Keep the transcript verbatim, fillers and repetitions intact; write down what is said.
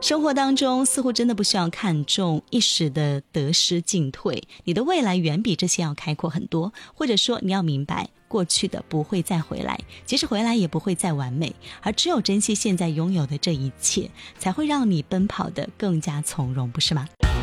生活当中似乎真的不需要看重一时的得失进退，你的未来远比这些要开阔很多，或者说你要明白过去的不会再回来，即使回来也不会再完美，而只有珍惜现在拥有的这一切，才会让你奔跑得更加从容，不是吗？